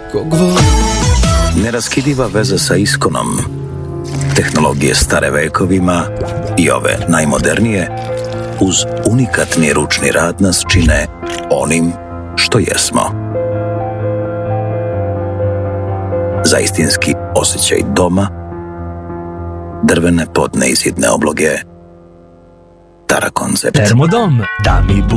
Neraskidiva veza sa iskonom. Tehnologije stare vekovima i ove najmodernije uz unikatni ručni rad nas čine onim što jesmo. Za istinski osjećaj doma, drvene podne i sitne obloge, Tara koncept. Termodom, da mi